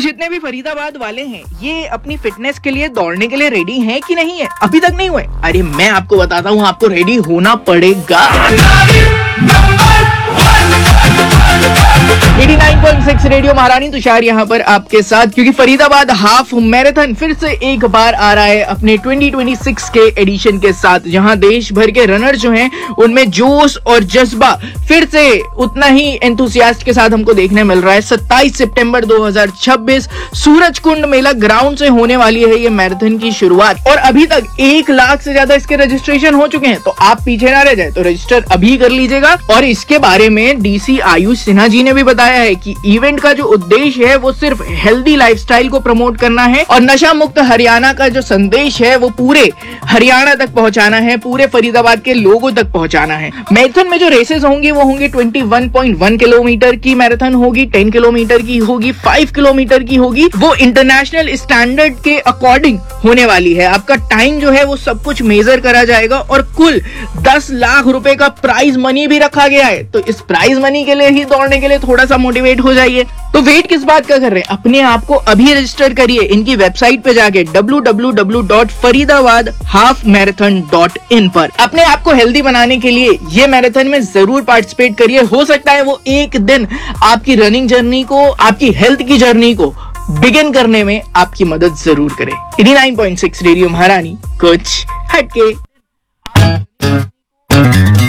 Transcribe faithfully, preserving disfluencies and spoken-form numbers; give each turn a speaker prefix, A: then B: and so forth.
A: जितने भी फरीदाबाद वाले हैं ये अपनी फिटनेस के लिए दौड़ने के लिए रेडी हैं कि नहीं है? अभी तक नहीं हुए? अरे मैं आपको बताता हूँ, आपको रेडी होना पड़ेगा। नवासी पॉइंट छह रेडियो महारानी तुषार यहाँ पर आपके साथ, क्योंकि फरीदाबाद हाफ मैराथन फिर से एक बार आ रहा है अपने दो हज़ार छब्बीस के एडिशन के साथ, जहाँ देश भर के रनर जो हैं उनमें जोश और जज्बा फिर से उतना ही एंथुसियास्ट के साथ हमको देखने मिल रहा है। सत्ताईस सितंबर दो हज़ार छब्बीस सूरज कुंड मेला ग्राउंड से होने वाली है ये मैराथन की शुरुआत, और अभी तक एक लाख से ज्यादा इसके रजिस्ट्रेशन हो चुके हैं। तो आप पीछे ना रह जाए, तो रजिस्टर अभी कर लीजिएगा। और इसके बारे में डीसी आयुष सिन्हा जी ने भी बताया है कि इवेंट का जो उद्देश्य है वो सिर्फ हेल्दी लाइफस्टाइल को प्रमोट करना है और नशा मुक्त हरियाणा का जो संदेश है वो पूरे हरियाणा तक पहुंचाना है, पूरे फरीदाबाद के लोगों तक पहुंचाना है। मैराथन में जो रेसेस होंगी वो होंगी इक्कीस पॉइंट एक किलोमीटर की मैराथन होगी, दस किलोमीटर की होगी, पाँच किलोमीटर की होगी। वो इंटरनेशनल स्टैंडर्ड के अकॉर्डिंग होने वाली है। आपका टाइम जो है वो सब कुछ मेजर करा जाएगा और कुल दस लाख रुपए का प्राइज मनी भी रखा गया है। तो इस प्राइज मनी के लिए ही दौड़ने के लिए थोड़ा सा मोटिवेट हो जाइए। तो वेट किस बात का कर रहे हैं? अपने आप को अभी रजिस्टर करिए इनकी वेबसाइट पे जाके W W W dot Faridabad half marathon dot in पर। अपने आप को हेल्दी बनाने के लिए ये मैराथन में जरूर पार्टिसिपेट करिए। हो सकता है वो एक दिन आपकी रनिंग जर्नी को, आपकी हेल्थ की जर्नी को बिगिन करने में आपकी मदद जरूर करे। नवासी पॉइंट छह रेडियो महारानी, कुछ हटके।